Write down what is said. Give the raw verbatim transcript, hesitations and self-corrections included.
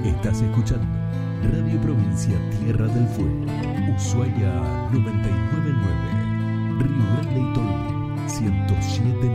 Estás escuchando Radio Provincia Tierra del Fuego, Ushuaia noventa y nueve punto nueve, Río Grande y Tolwyn ciento siete.